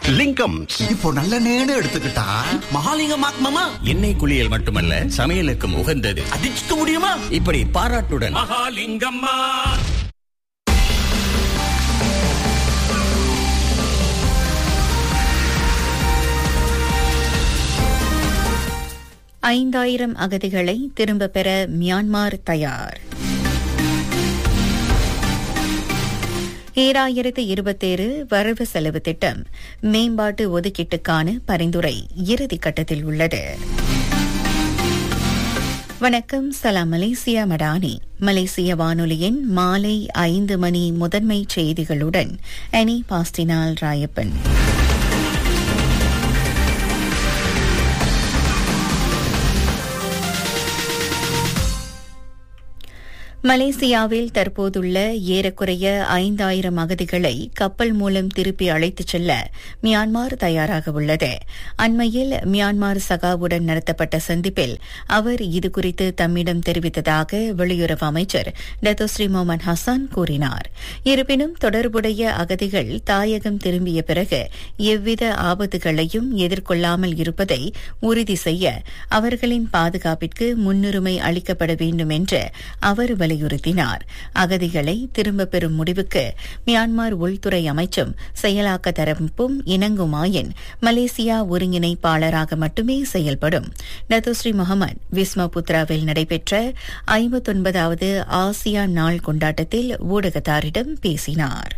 லிங்கம்ஸ் இப்போ நல்ல நேடு எடுத்துக்கிட்டா மகாலிங்கம் மாமா எண்ணெய் குளியல் மட்டுமல்ல, சமையலுக்கும் உகந்தது. அடிச்சுக்க முடியுமா? இப்படி பாராட்டுடன் மகாலிங்கம்மா. ஐந்தாயிரம் அகதிகளை திரும்பப் பெற மியான்மார் தயார். 2027 வரவு செலவு திட்டம் மேம்பாட்டு ஒதுக்கீட்டுக்கான பரிந்துரை இறுதிக்கட்டத்தில் உள்ளது. வணக்கம், சலாம் மலேசியா மடானி. மலேசிய வானொலியின் மாலை 5 மணி முதன்மை செய்திகளுடன் அனி பாஸ்டினால் ராயப்பன். மலேசியாவில் தற்போதுள்ள ஏறக்குறைய 5000 அகதிகளை கப்பல் மூலம் திருப்பி அழைத்துச் செல்ல மியான்மார் தயாராக உள்ளது. அண்மையில் மியான்மார் சகாவுடன் நடத்தப்பட்ட சந்திப்பில் அவர் இதுகுறித்து தம்மிடம் தெரிவித்ததாக வெளியுறவு அமைச்சர் டத்தோஸ்ரீ மொஹமட் ஹசான் கூறினார். இருப்பினும் தொடர்புடைய அகதிகள் தாயகம் திரும்பிய பிறகு எவ்வித ஆபத்துகளையும் எதிர்கொள்ளாமல் இருப்பதை உறுதி செய்ய அவர்களின் பாதுகாப்பிற்கு முன்னுரிமை அளிக்கப்பட வேண்டும் என்று அவர் வலியுறுத்தினார். அகதிகளை திரும்பப் பெறும் முடிவுக்கு மியான்மார் உள்துறை அமைச்சும் செயலாக்க தரப்பும் இணங்குமாயின் மலேசியா ஒருங்கிணைப்பாளராக மட்டுமே செயல்படும். டத்தோஸ்ரீ முகமது விஸ்மபுத்ராவில் நடைபெற்ற 59வது ஆசியான் நாள் கொண்டாட்டத்தில் ஊடகத்தாரிடம் பேசினார்.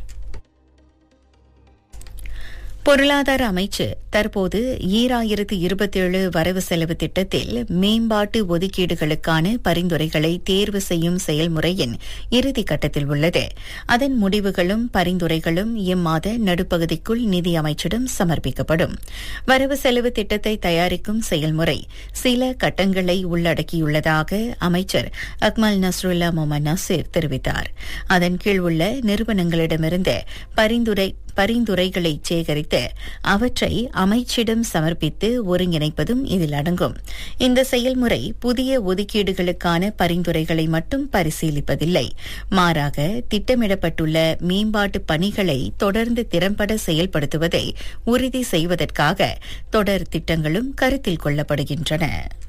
பொருளாதார அமைச்சு தற்போது 2027 வரவு செலவு திட்டத்தில் மேம்பாட்டு ஒதுக்கீடுகளுக்கான பரிந்துரைகளை தேர்வு செய்யும் செயல்முறையின் இறுதிக்கட்டத்தில் உள்ளது. அதன் முடிவுகளும் பரிந்துரைகளும் இம்மாத நடுப்பகுதிக்குள் நிதி அமைச்சிடம் சமர்ப்பிக்கப்படும். வரவு செலவு திட்டத்தை தயாரிக்கும் செயல்முறை சில கட்டங்களை உள்ளடக்கியுள்ளதாக அமைச்சர் அக்மல் நஸ்ருல்லா மொஹமட் நசீர் தெரிவித்தார். அதன் கீழ் உள்ள நிறுவனங்களிடமிருந்து பரிந்துரைகளை சேகரித்து அவற்றை அமைச்சிடம் சமர்ப்பித்து ஒருங்கிணைப்பதும் இதில் அடங்கும். இந்த செயல்முறை புதிய ஒதுக்கீடுகளுக்கான பரிந்துரைகளை மட்டும் பரிசீலிப்பதில்லை, மாறாக திட்டமிடப்பட்டுள்ள மேம்பாட்டு பணிகளை தொடர்ந்து திறம்பட செயல்படுத்துவதை உறுதி செய்வதற்காக தொடர் திட்டங்களும் கருத்தில் கொள்ளப்படுகின்றன.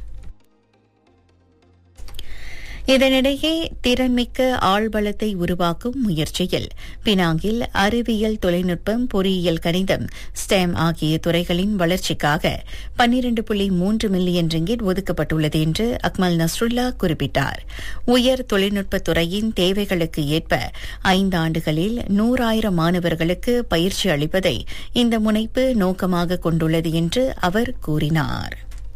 இதனிடையே திறன்மிக்க ஆழ்வளத்தை உருவாக்கும் முயற்சியில் பினாங்கில் அறிவியல், தொழில்நுட்பம், பொறியியல், கணிதம், ஸ்டெம் ஆகிய துறைகளின் வளர்ச்சிக்காக 12.3 மில்லியன் ரிங்கிட் ஒதுக்கப்பட்டுள்ளது என்று அக்மல் நஸ்ருல்லா குறிப்பிட்டார். உயர் தொழில்நுட்பத் துறையின் தேவைகளுக்கு ஏற்ப 5 ஆண்டுகளில் 100,000 மாணவர்களுக்கு பயிற்சி அளிப்பதை இந்த முனைப்பு நோக்கமாக கொண்டுள்ளது என்று அவர் கூறினார்.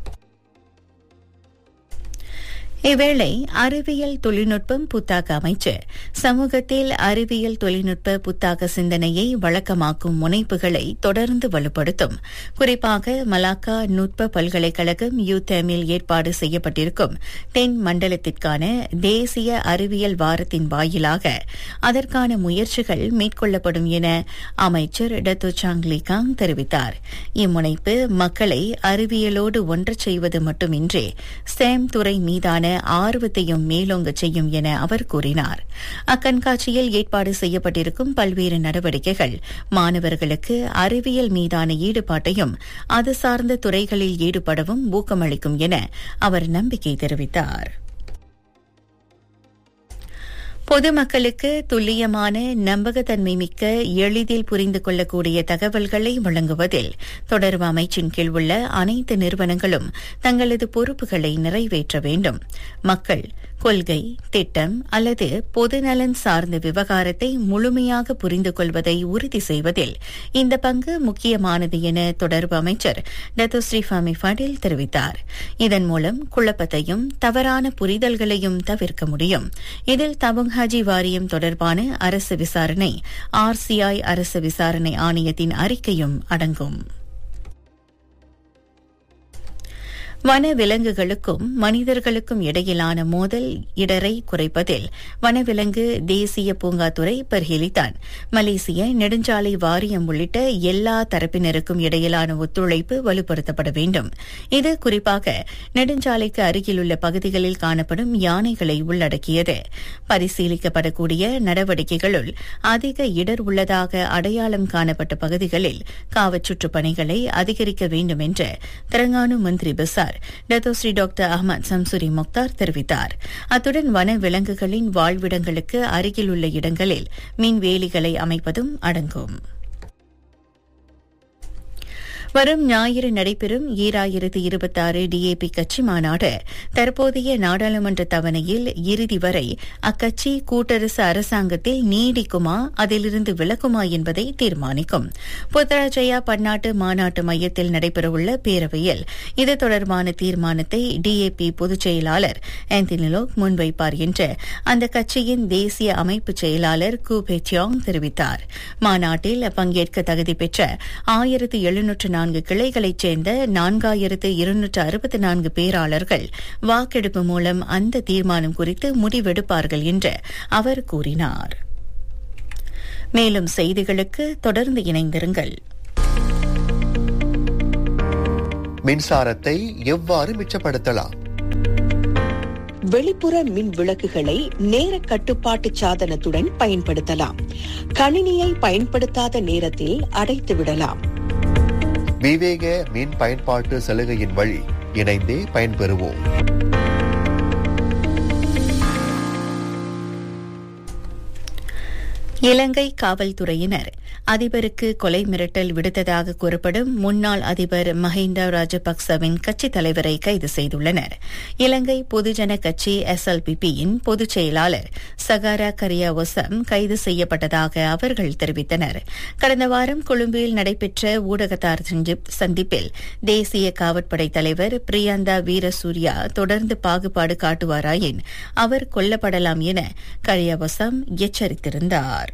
இவ்வேளை அறிவியல் தொழில்நுட்பம் புத்தாக்க அமைச்சு சமூகத்தில் அறிவியல் தொழில்நுட்ப புத்தாக்க சிந்தனையை வழக்கமாக்கும் முனைப்புகளை தொடர்ந்து வலுப்படுத்தும். குறிப்பாக மலாக்கா நுட்ப பல்கலைக்கழகம் யூதேமில் ஏற்பாடு செய்யப்பட்டிருக்கும் தென் மண்டலத்திற்கான தேசிய அறிவியல் வாரத்தின் வாயிலாக அதற்கான முயற்சிகள் மேற்கொள்ளப்படும் என அமைச்சர் டத்தோ சாங்லி காங் தெரிவித்தார். இம்முனைப்பு மக்களை அறிவியலோடு ஒன்றச் செய்வது மட்டுமின்றி ஸ்டெம் துறை மீதான ஆர்வத்தையும் மேலோங்கச் செய்யும் என அவர் கூறினார். அக்கண்காட்சியில் ஏற்பாடு செய்யப்பட்டிருக்கும் பல்வேறு நடவடிக்கைகள் மாணவர்களுக்கு அறிவியல் மீதான ஈடுபாட்டையும் அது சார்ந்த துறைகளில் ஈடுபடவும் ஊக்கமளிக்கும் என அவர் நம்பிக்கை தெரிவித்தார். பொதுமக்களுக்கு துல்லியமான, நம்பகத்தன்மை மிக்க, எளிதில் புரிந்து கொள்ளக்கூடிய தகவல்களை வழங்குவதில் தொடர்பு அமைச்சின் கீழ் உள்ள அனைத்து நிறுவனங்களும் தங்களது பொறுப்புகளை நிறைவேற்ற வேண்டும். மக்கள் கொள்கை, திட்டம் அல்லது பொதுநலன் சார்ந்த விவகாரத்தை முழுமையாக புரிந்து கொள்வதை உறுதி செய்வதில் இந்த பங்கு முக்கியமானது என தொடர்பு அமைச்சர் டத்தோஸ்ரீ ஃபமி ஃபடில் தெரிவித்தார். இதன் மூலம் குழப்பத்தையும் தவறான புரிதல்களையும் தவிர்க்க முடியும். இதில் தபுங் ஹஜி வாரியம் தொடர்பான அரசு விசாரணை, RCI அரசு விசாரணை ஆணையத்தின் அறிக்கையும் அடங்கும். வன விலங்குகளுக்கும் மனிதர்களுக்கும் இடையிலான மோதல் இடரை குறைப்பதில் வனவிலங்கு தேசிய பூங்காத்துறை பரிசீலித்தான். மலேசிய நெடுஞ்சாலை வாரியம் உள்ளிட்ட எல்லா தரப்பினருக்கும் இடையிலான ஒத்துழைப்பு வலுப்படுத்தப்பட வேண்டும். இது குறிப்பாக நெடுஞ்சாலைக்கு அருகிலுள்ள பகுதிகளில் காணப்படும் யானைகளை உள்ளடக்கியது. பரிசீலிக்கப்படக்கூடிய நடவடிக்கைகளுள் அதிக இடர் உள்ளதாக அடையாளம் காணப்பட்ட பகுதிகளில் காவற்சுற்றுப் பணிகளை அதிகரிக்க வேண்டும் என்று தெலங்கானா மந்திரி பசார் Datuk Seri doctor Ahmad Samsuri Mukhtar தெரிவித்தார். அத்துடன் வன விலங்குகளின் வாழ்விடங்களுக்கு அருகில் உள்ள இடங்களில் மின்வேலிகளை அமைப்பதும் அடங்கும். வரும் ஞாயிறு நடைபெறும் 2026 டிஏபி கட்சி மாநாடு தற்போதைய நாடாளுமன்ற தவணையில் இறுதி வரை அக்கட்சி கூட்டரசு அரசாங்கத்தில் நீடிக்குமா அதிலிருந்து விலகுமா என்பதை தீர்மானிக்கும். புத்ராஜயா பன்னாட்டு மாநாட்டு மையத்தில் நடைபெறவுள்ள பேரவையில் இது தொடர்பான தீர்மானத்தை டிஏபி பொதுச் செயலாளர் ஆந்தனி லோக் முன்வைப்பார் என்று அந்த கட்சியின் தேசிய அமைப்பு செயலாளர் கு பெட்டியாங் தெரிவித்தார். மாநாட்டில் பங்கேற்க தகுதி பெற்ற 1704 கிளைகளைச் சேர்ந்த 4264 பேராளர்கள் வாக்கெடுப்பு மூலம் அந்த தீர்மானம் குறித்து முடிவெடுப்பார்கள் என்று அவர் கூறினார். மேலும் செய்திகளுக்கு தொடர்ந்து இணைந்திருங்கள். மின்சாரத்தை எவ்வாறு மிச்சப்படுத்தலாம்? வெளிப்புற மின் விளக்குகளை நேர கட்டுப்பாட்டு சாதனத்துடன் பயன்படுத்தலாம். கணினியை பயன்படுத்தாத நேரத்தில் அடைத்துவிடலாம். விவேக மின் பயன்பாட்டு சலுகையின் வழி இணைந்தே பயன்பெறுவோம். இலங்கை காவல்துறையினர் அதிபருக்கு கொலை மிரட்டல் விடுத்ததாக கூறப்படும் முன்னாள் அதிபர் மஹிந்த ராஜபக்சவின் கட்சித் தலைவரை கைது செய்துள்ளனர். இலங்கை பொதுஜன கட்சி SLPP-யின் பொதுச் செயலாளர் சகாரா கரியாவசம் கைது செய்யப்பட்டதாக அவர்கள் தெரிவித்தனர். கடந்த வாரம் கொழும்பில் நடைபெற்ற ஊடகத்தார் சந்திப்பில் தேசிய காவற்படை தலைவர் பிரியந்தா வீரசூர்யா தொடர்ந்து பாகுபாடு காட்டுவாராயின் அவர் கொல்லப்படலாம் என கரியாவசம் எச்சரித்திருந்தார்.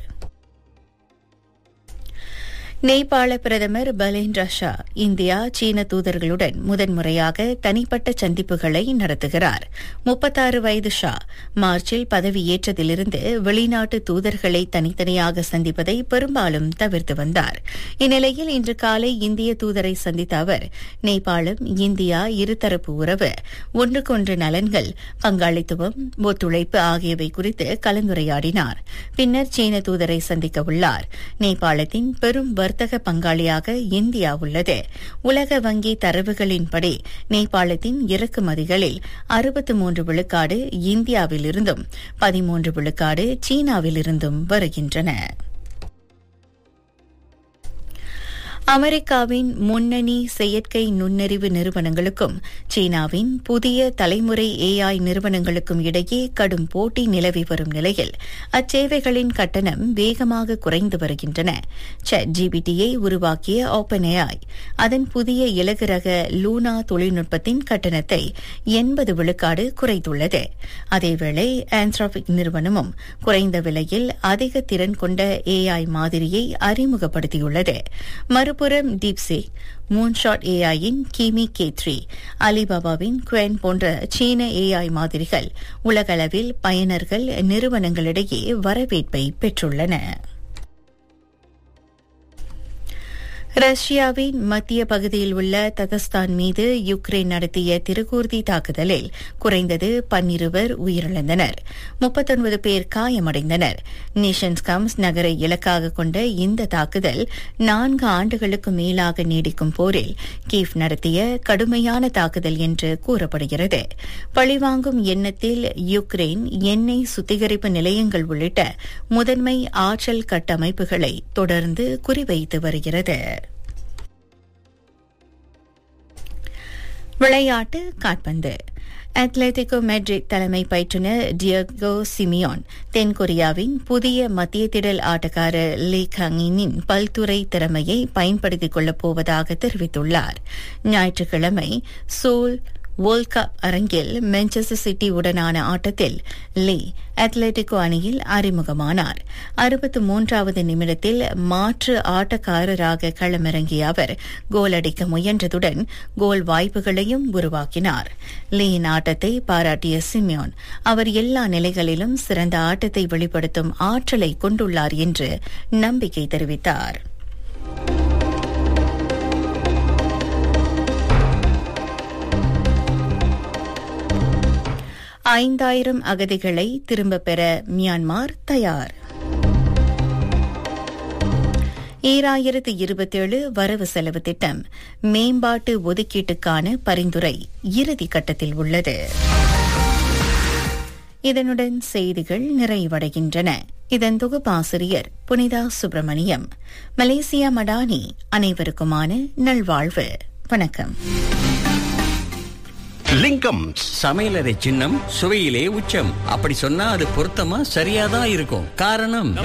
நேபாள பிரதமர் பலேந்திர ஷா இந்தியா சீன தூதர்களுடன் முதன்முறையாக தனிப்பட்ட சந்திப்புகளை நடத்துகிறார். 36 வயது ஷா மார்ச்சில் பதவியேற்றதிலிருந்து வெளிநாட்டு தூதர்களை தனித்தனியாக சந்திப்பதை பெரும்பாலும் தவிர்த்து வந்தார். இந்நிலையில் இன்று காலை இந்திய தூதரை சந்தித்த அவர் நேபாளம் இந்தியா இருதரப்பு உறவு, ஒன்றுக்கொன்று நலன்கள், பங்காளித்துவம், ஒத்துழைப்பு ஆகியவை குறித்து கலந்துரையாடினார். பின்னர் சீன தூதரை சந்திக்க உள்ளார். நேபாளத்தின் பெரும் வர்த்தக பங்காளியாக இந்தியா உள்ளது. உலக வங்கி தரவுகளின்படி நேபாளத்தின் இறக்குமதிகளில் 63 விழுக்காடு இந்தியாவிலிருந்தும் 13 விழுக்காடு சீனாவிலிருந்தும் வருகின்றன. அமெரிக்காவின் முன்னணி செயற்கை நுண்ணறிவு நிறுவனங்களுக்கும் சீனாவின் புதிய தலைமுறை AI நிறுவனங்களுக்கும் இடையே கடும் போட்டி நிலவி வரும் நிலையில் அச்சேவைகளின் கட்டணம் வேகமாக குறைந்து வருகின்றன. ChatGPT-யை உருவாக்கிய OpenAI அதன் புதிய இலகு ரக லூனா தொழில்நுட்பத்தின் கட்டணத்தை 80 விழுக்காடு குறைத்துள்ளது. அதேவேளை ஆந்த்ரோபிக் நிறுவனமும் குறைந்த விலையில் அதிக திறன் கொண்ட AI மாதிரியை அறிமுகப்படுத்தியுள்ளது. மறுபுறம் டீப்சீக், மூன்ஷாட் AI-யின் கிமி K3, அலிபாபாவின் குவென் போன்ற சீன AI மாதிரிகள் உலகளவில் பயனர்கள் நிறுவனங்களிடையே வரவேற்பை பெற்றுள்ளன. ரஷ்யாவின் மத்திய பகுதியில் உள்ள ததஸ்தான் மீது யுக்ரைன் நடத்திய திருக்கூர்தி தாக்குதலில் குறைந்தது 12 உயிரிழந்தனர், 39 பேர் காயமடைந்தனர். நேஷன்ஸ்கம்ஸ் நகரை இலக்காக கொண்ட இந்த தாக்குதல் 4 ஆண்டுகளுக்கு மேலாக நீடிக்கும் போரில் கீவ் நடத்திய கடுமையான தாக்குதல் என்று கூறப்படுகிறது. பழிவாங்கும் எண்ணத்தில் யுக்ரைன் எண்ணெய் சுத்திகரிப்பு நிலையங்கள் உள்ளிட்ட முதன்மை ஆற்றல் கட்டமைப்புகளை தொடர்ந்து குறிவைத்து வருகிறது. விளையாட்டு கால்பந்து. அத்லெட்டிகோ மெட்ரிட் தலைமை பயிற்றுநர் டியகோ சிமியோன் தென்கொரியாவின் புதிய மத்திய திடல் ஆட்டக்காரர் லீ கங்கினின் பல்துறை திறமையை பயன்படுத்திக் கொள்ளப் போவதாக தெரிவித்துள்ளார். ஞாயிற்றுக்கிழமை சோல் வேர்ல்ட் கப் அரங்கில் மான்செஸ்டர் சிட்டி உடனான ஆட்டத்தில் லீ அத்லெட்டிகோ அணியில் அறிமுகமானார். 63வது நிமிடத்தில் மாற்று ஆட்டக்காரராக களமிறங்கிய அவர் கோல் அடிக்க முயன்றதுடன் கோல் வாய்ப்புகளையும் உருவாக்கினார். லீயின் ஆட்டத்தை பாராட்டிய சிமியோன் அவர் எல்லா நிலைகளிலும் சிறந்த ஆட்டத்தை வெளிப்படுத்தும் ஆற்றலை கொண்டுள்ளார் என்று நம்பிக்கை தெரிவித்தார். ஐந்தாயிரம் அகதிகளை திரும்பப் பெற மியான்மார் தயார். 2027 வரவு செலவு திட்டம் மேம்பாட்டு ஒதுக்கீட்டுக்கான பரிந்துரை இறுதி கட்டத்தில் உள்ளது. இதனுடன் செய்திகள் நிறைவடைகின்றன. இதன் தொகுப்பாசிரியர் புனிதா சுப்பிரமணியம். மலேசியா மடானி. அனைவருக்குமான நல்வாழ்வு. வணக்கம். லிங்கம் சமையலறை சின்னம் சுவையிலே உச்சம். அப்படி சொன்னா அது பொருத்தமா சரியாதான் இருக்கும். காரணம்